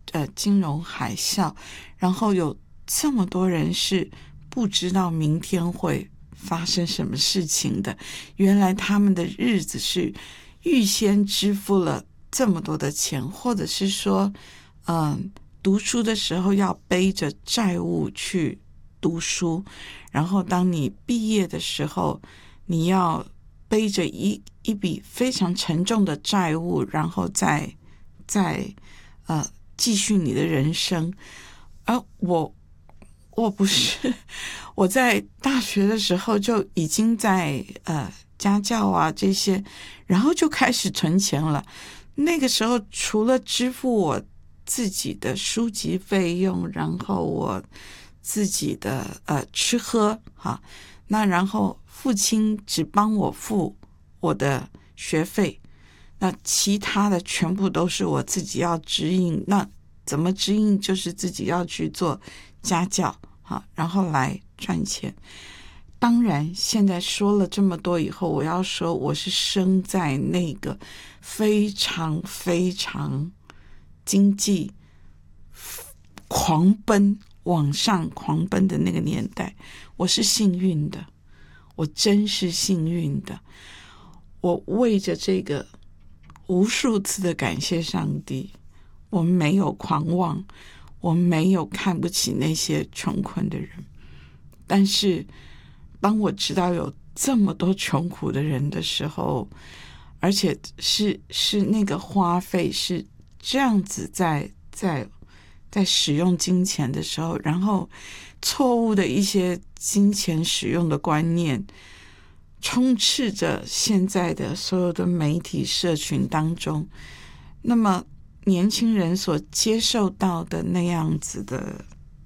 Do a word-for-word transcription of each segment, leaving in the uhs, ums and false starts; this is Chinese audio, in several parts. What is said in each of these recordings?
呃金融海啸，然后有这么多人是不知道明天会发生什么事情的，原来他们的日子是预先支付了这么多的钱，或者是说嗯，读书的时候要背着债务去读书，然后当你毕业的时候你要背着一一笔非常沉重的债务，然后再再呃继续你的人生。而我我不是，我在大学的时候就已经在呃家教啊这些，然后就开始存钱了。那个时候除了支付我自己的书籍费用，然后我自己的呃吃喝哈，那然后父亲只帮我付我的学费，那其他的全部都是我自己要支应。那怎么支应？就是自己要去做家教哈，然后来赚钱。当然现在说了这么多以后，我要说我是生在那个非常非常经济狂奔往上狂奔的那个年代，我是幸运的，我真是幸运的。我为着这个无数次的感谢上帝，我没有狂妄，我没有看不起那些穷困的人。但是当我知道有这么多穷苦的人的时候，而且是是那个花费是这样子在在在使用金钱的时候，然后错误的一些金钱使用的观念充斥着现在的所有的媒体社群当中，那么年轻人所接受到的那样子的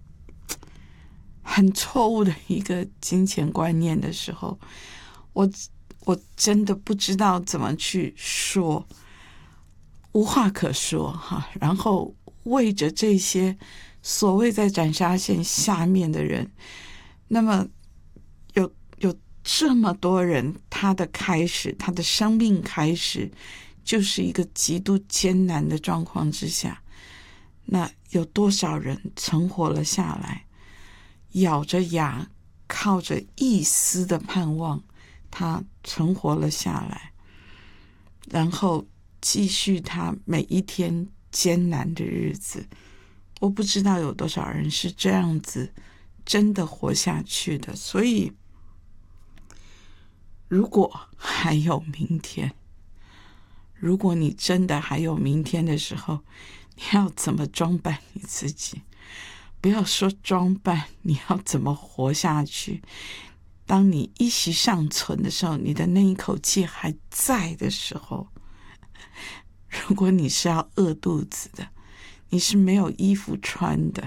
很错误的一个金钱观念的时候，我我真的不知道怎么去说，无话可说哈。然后为着这些所谓在斩杀线下面的人，那么有有这么多人，他的开始，他的生命开始就是一个极度艰难的状况之下，那有多少人存活了下来，咬着牙靠着一丝的盼望，他存活了下来，然后继续他每一天艰难的日子。我不知道有多少人是这样子真的活下去的。所以如果还有明天，如果你真的还有明天的时候，你要怎么装扮你自己？不要说装扮，你要怎么活下去？当你一息尚存的时候，你的那一口气还在的时候，如果你是要饿肚子的，你是没有衣服穿的，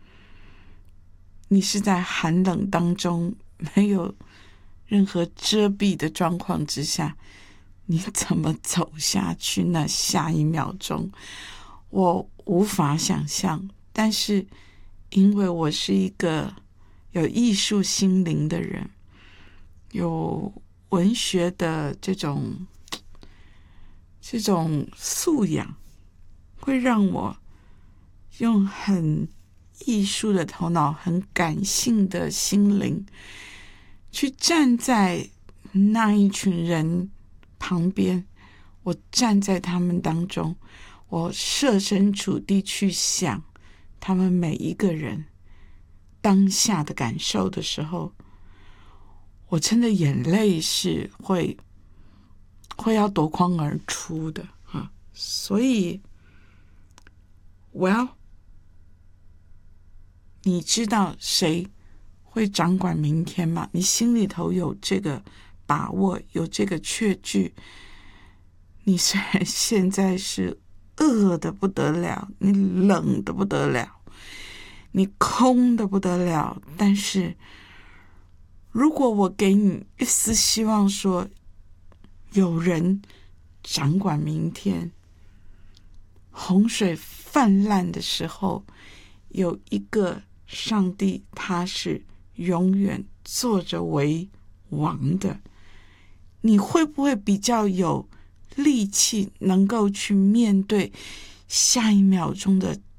你是在寒冷当中没有任何遮蔽的状况之下，你怎么走下去？那下一秒钟我无法想象。但是因为我是一个有艺术心灵的人，有文学的这种这种素养，会让我用很艺术的头脑，很感性的心灵去站在那一群人旁边，我站在他们当中，我设身处地去想他们每一个人当下的感受的时候，我真的眼泪是会会要夺眶而出的啊！所以我要你知道谁会掌管明天吗？你心里头有这个把握，有这个确据。你虽然现在是饿得不得了，你冷得不得了，你空得不得了，但是如果我给你一丝希望，说有人掌管明天，洪水泛滥的时候，有一个上帝，他是永远坐着为王的，你会不会比较有力气能够去面对下一秒钟的